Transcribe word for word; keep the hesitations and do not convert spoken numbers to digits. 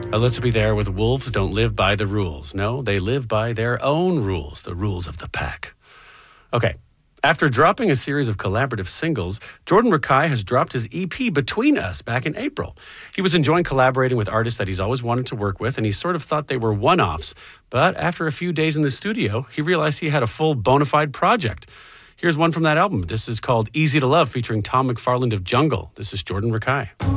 Uh, let's be there with wolves don't live by the rules. No, they live by their own rules, the rules of the pack. Okay. After dropping a series of collaborative singles, Jordan Rakei has dropped his E P Between Us back in April. He was enjoying collaborating with artists that he's always wanted to work with, and he sort of thought they were one-offs. But after a few days in the studio, he realized he had a full bona fide project. Here's one from that album. This is called Easy to Love, featuring Tom McFarland of Jungle. This is Jordan Rakei.